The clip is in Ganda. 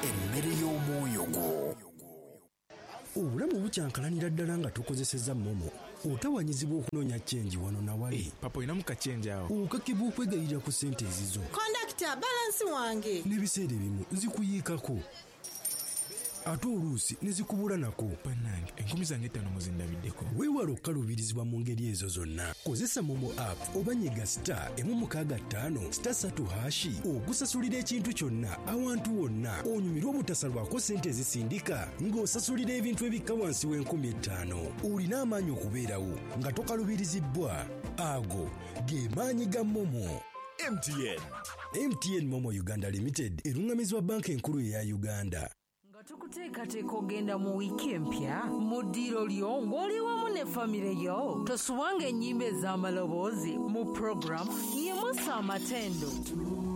emmere y'omwoyo gwo. Obulamu bukyankalanira ddala nga tukozesezza momo. Otawanyizibwa okunoonya chenji wano na wali. Papa olina mukachenji awo. Okakibwa okwegayirira ku ssente ezizo. Kondakita, balansi wange. N'ebiseera ebimu zikuyiikako. Ate oluusi ne zikubula nako. Bannange, 5,000 muzindabiddeko. Weewala okukaluubirizibwa mu ngeri ezo zonna. Kozesa Momo app oba nyiga *165*3 okusasulira ekintu kyonna awantu wonna. Onyumirwa obutasalwako ssente ezisindika ng'osasulira ebintu ebikka wansi w'5,000. Olina amaanyi okubeerawo nga tokaluubirizibbwa. Ago ge maanyi ga Momo. MTN Momo Uganda Limited erungamizibwa banka enkulu eya Uganda. Tukuteekateeka ogenda mu wiiki empya mu ddiiro lyo ng'oli wamu ne famire yo. Tosubanga ennyimba ez'amaloboozi mu puroguramu Yimusa Amatendo.